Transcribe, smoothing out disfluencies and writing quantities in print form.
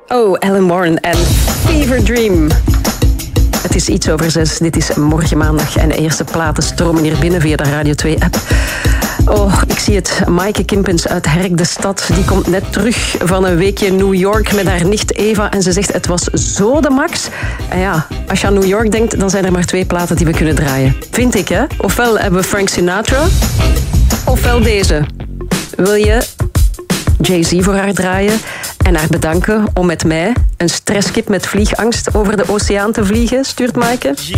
Oh, Alan Warren en Fever Dream. Het is iets over 6. Dit is morgen maandag. En de eerste platen stromen hier binnen via de Radio 2-app. Oh, ik zie het. Maaike Kimpens uit Herk de Stad. Die komt net terug van een weekje New York met haar nicht Eva. En ze zegt, het was zo de max. En ja, als je aan New York denkt, dan zijn er maar 2 platen die we kunnen draaien. Vind ik, hè? Ofwel hebben we Frank Sinatra, ofwel deze. Wil je Jay-Z voor haar draaien en haar bedanken om met mij, een stresskip met vliegangst, over de oceaan te vliegen? Stuurt Maaike.